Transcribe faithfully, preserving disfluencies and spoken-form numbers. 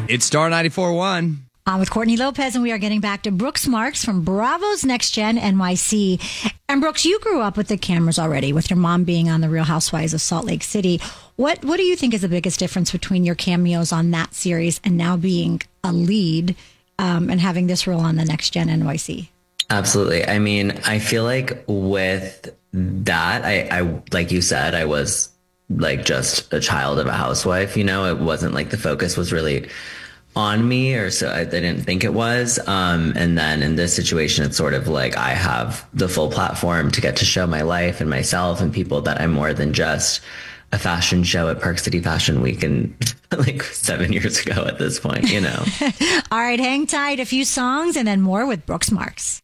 It's Star ninety-four point one. I'm with Courtney Lopez, and we are getting back to Brooks Marks from Bravo's Next Gen N Y C. And Brooks, you grew up with the cameras already, with your mom being on The Real Housewives of Salt Lake City. What What do you think is the biggest difference between your cameos on that series and now being a lead um, and having this role on the Next Gen N Y C? Absolutely. I mean, I feel like with that, I, I like you said, I was like just a child of a housewife. You know, it wasn't like the focus was really on me, or so I, I didn't think it was. Um, and then in this situation, it's sort of like I have the full platform to get to show my life and myself and people that I'm more than just a fashion show at Park City Fashion Week, and like seven years ago at this point, you know. All right, hang tight. A few songs and then more with Brooks Marks.